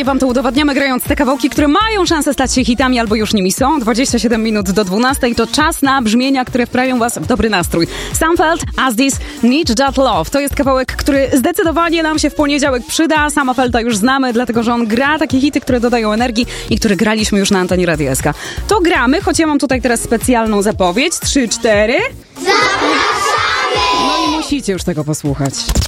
codziennie wam to udowadniamy, grając te kawałki, które mają szansę stać się hitami albo już nimi są. 27 minut do 12 to czas na brzmienia, które wprawią was w dobry nastrój. Sumfeld, As This, Need That Love. To jest kawałek, który zdecydowanie nam się w poniedziałek przyda. Sama Felta już znamy, dlatego że on gra takie hity, które dodają energii i które graliśmy już na antenie Radia SK. To gramy, choć ja mam tutaj teraz specjalną zapowiedź. 3, 4. Zapraszamy! No i musicie już tego posłuchać.